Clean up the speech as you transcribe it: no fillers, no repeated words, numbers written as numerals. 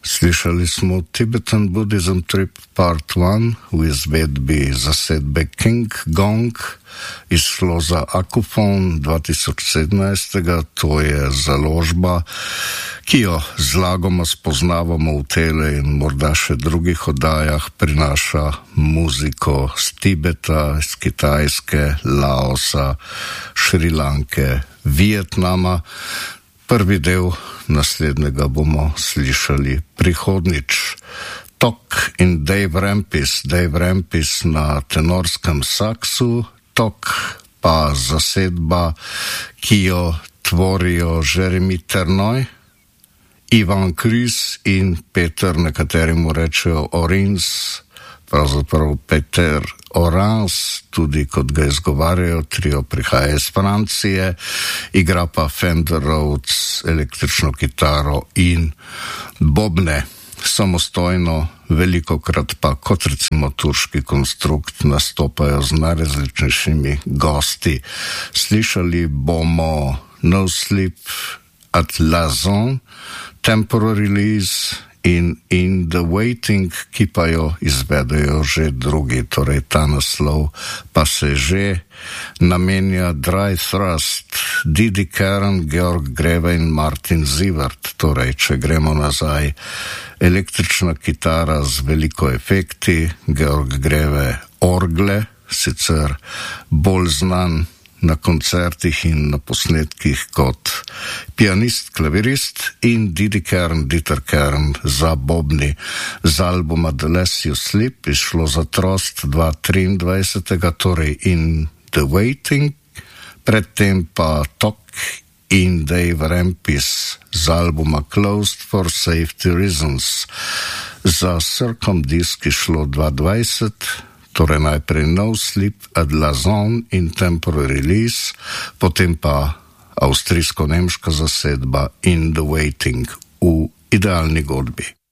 Slišali smo Tibetan Buddhism Trip Part 1 v izvedbi zasedbe King Gong, izšlo za Akufon 2017. To je založba, ki jo zlagoma spoznavamo v tele in morda še drugih oddajah, prinaša muziko z Tibeta, z Kitajske, Laosa, Šrilanke, Vietnama. Prvi del naslednjega bomo slišali prihodnič. Tok in Dave Rampis na tenorskem saksu, Tok pa zasedba, ki jo tvorijo Jeremy Ternoy, Ivan Kris in Peter, nekateri mu rečejo Orins, pravzaprav Peter Orans, tudi kot ga izgovarjajo, trio prihaja iz Francije, igra pa Fender Rhodes, električno kitaro in bobne. Samostojno, velikokrat pa kot recimo turški konstrukt nastopajo z najrazličnejšimi gosti. Slišali bomo No Sleep at Lazon, Temporary Release in In the Waiting, ki pa jo izvedajo že drugi, torej ta naslov pa se že namenja Dry Thrust, Didi Karen, Georg Greve in Martin Zivert. Torej, če gremo nazaj, električna kitara z veliko efekti, Georg Greve orgle, sicer bolj znan na koncertih in na posnetkih kot pianist, klavirist, in Dieter Kern za bobni. Z albuma The Less You Sleep izšlo za Trost 2023, torej In the Waiting, predtem pa Tok in Dave Rampis z albuma Closed for Safety Reasons. Za Circumdisk izšlo 2020, torej najprej No Sleep at Lazon in Temporary Release, potem pa avstrijsko-nemška zasedba In the Waiting v idealni godbi.